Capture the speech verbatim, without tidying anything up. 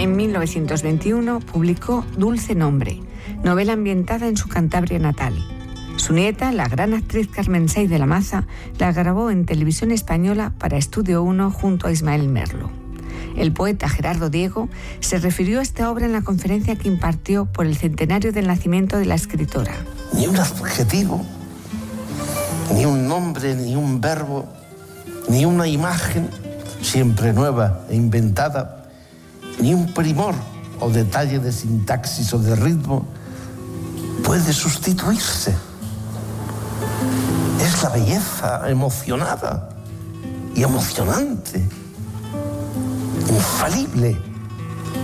En mil novecientos veintiuno publicó Dulce Nombre, novela ambientada en su Cantabria natal. Su nieta, la gran actriz Carmen Saiz de la Maza, la grabó en televisión española para Estudio uno junto a Ismael Merlo. El poeta Gerardo Diego se refirió a esta obra en la conferencia que impartió por el centenario del nacimiento de la escritora. Ni un adjetivo, ni un nombre, ni un verbo, ni una imagen, siempre nueva e inventada, ni un primor o detalle de sintaxis o de ritmo puede sustituirse. Es la belleza emocionada y emocionante, infalible.